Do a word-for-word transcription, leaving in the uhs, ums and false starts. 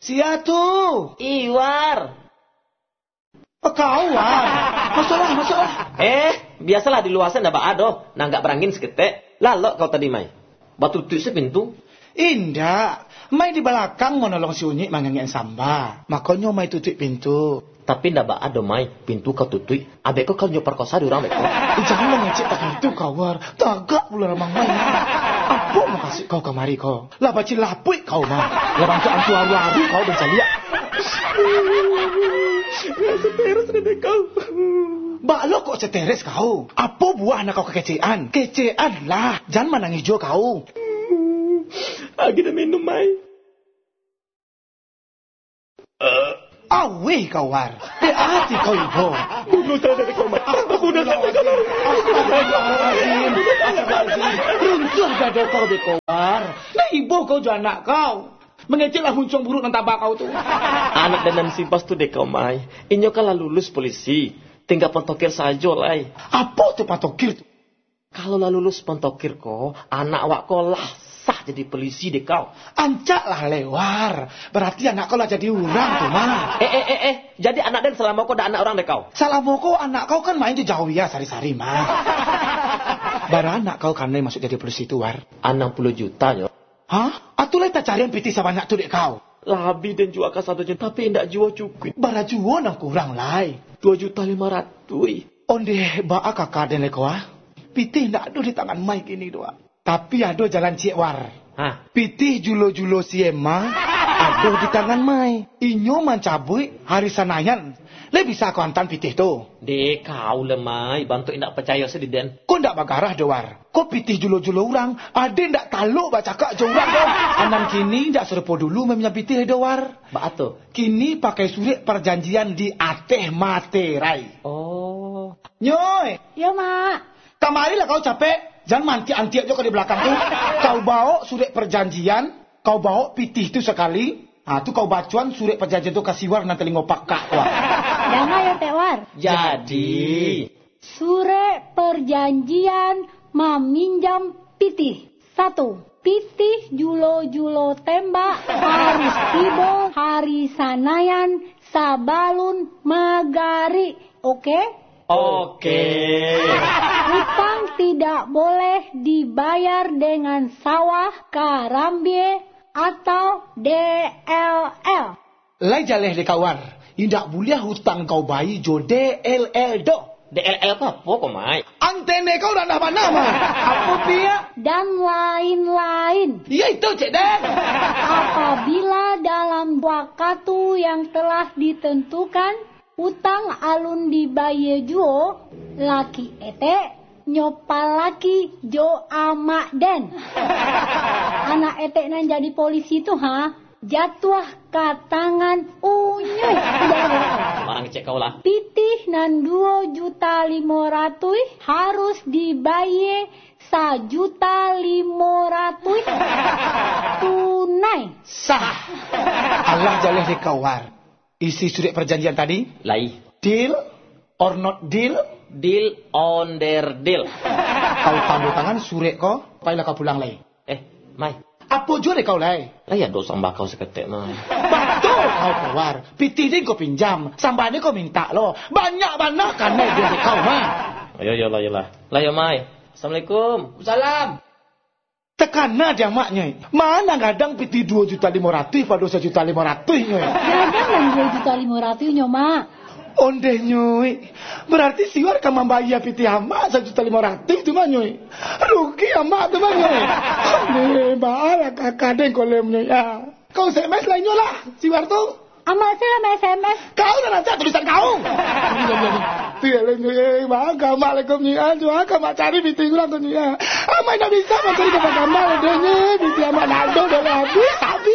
Sia tu. Iwar. Oh, kau War. Masuklah, masuklah. Eh, biasalah di luar sana ndak ada, nanggak berangin seketek. Lalok kau tadi mai. Batu tutup sepintu. Indah. Mai di belakang menolong si Unyik mangangin samba. Makanya mai tutup pintu. Tapi ndak ada mai, pintu kau tutup. Abek kau kau nyoperkosa di orang beko. Eh, jangan mengecek tak itu kau War. Tagak pula ramang mai. Apa mau kasih kau kemari kau? Lah baci lapuk kau mah. Lah bangsa antu hari-hari kau berjaya. Seteres ada kau. Bak lo kok seteres kau? Apa buah anak kau kekecean? Kecean lah. Jangan menangis jo kau. Lagi dah minum mai. Uh. Awih kau War. Di hati kau ibu. Bunuh saya dari kau mai. Bunuh saya dari kau mai. Astagfirullahaladzim. Astagfirullahaladzim. Runtuh gado kau di kau War. Nah ibu kau jo anak kau. Mengeceklah muncung buruk dan tabak kau tu. Anak dan Simpas tu dek kau mai. Inyo kalah lulus polisi. Tinggal pentokir saja lah. Apa tu pentokir tu? Kalau lah lulus pentokir kau, anak awak kau lah sah jadi polisi dek kau. Ancak lah lewar. Berarti anak kau lah jadi orang tu mah. Eh eh eh eh. Jadi anak dan selama kau dah anak orang dek kau. Selama kau anak kau kan main di jauh ya sari-sari mah. Bara anak kau kan masuk jadi polisi tu War. enam puluh juta yo. Hah? Atulah tak carian piti sebanyak tu dek kau. Labi dan jual ke satu juta, tapi tidak jual cukup. Bara jual nang kurang lai. Dua juta lima ratus. Onde baa kakak dan leko ah. Piti tidak ada di tangan Mai kini doa. Tapi ada jalan cik War. Hah? Piti julo-julo siema ada di tangan Mai. Inyo mencabui hari sanayan. Le bisa kau hantan pitih tu. Dek kau lemai, bantu indak percaya sediden. Kau ndak bagarah doar. Kau pitih julo-julo orang, ada ndak taluk baca kak jorang kau. Anan kini ndak serupa dulu memnya pitih doar. Ba atu. Kini pakai surat perjanjian di ateh materai. Oh. Nyoy. Ya mak. Kamarilah kau capek. Jangan manti-anti aja kau di belakang tu. Kau bawa surat perjanjian, kau bawa pitih tu sekali. Ah tu kau bacuan surat perjanjian tu kasih War nanti ngopak kak War. Jangan ya Teh War. Jadi surat perjanjian meminjam pitih. Satu. Pitih julo-julo tembak harus tiba hari sanayan sabalun magari. Oke? Okay? Oke. Hutang tidak boleh dibayar dengan sawah, karambie, atau D L L. Lai jaleh de kawar. Indak boleh hutang kau bayi jo D L L do. D L L apa kok mai? Antene kau dah nama nama. Apa dia? Dan lain-lain. Ya itu Cik Den. Apabila dalam waktu yang telah ditentukan hutang alun dibayar juo, laki ete nyopal laki jo amak den. Anak ete nan jadi polisi tu ha, jatuh ke tangan unyuy. Barang cek kau lah. Pitih nan dua juta lima ratus harus dibayar sajuta lima ratus tunai. Sah. Allah jaleh de kawar. Isi surat perjanjian tadi? Lai. Deal or not deal? Deal on their deal. Kau tanda tangan surat kau, payahlah kau pulang lai. Eh, Mai. Apa jua kau lai? Lah ya dosa bakau seketek Mai. Betul kau keluar. Pitih ni kau pinjam, sampai ni kau minta lo. Banyak-banyak kan naik dia kau mah. Ayo yo lah yo lah. Lah yo Mai. Assalamualaikum. Salam. Tekana dia maknya. Mana kadang pitih dua juta lima ratus pada satu juta lima ratus nyoy. Kadang yang dua juta lima ratus nyoy mak. Onde nyoy. Berarti siwar kan membayar pitih amak satu juta lima ratus tu mah nyoy. Rugi amak tu mah nyoy. Onde baala kakak den kolem nyoy. Ya. Kau S M S lainnya lah siwar tu. Amak saya S M S. Kau dah nanti tulisan kau. Tiada nyoy. Bangga amak lekom nyoy. Aduh amak cari pitih kurang tu nyoy. Amak nak bisa mencari gambar-gambar dia nyoy. Pitih amak nado dah habis. Habis.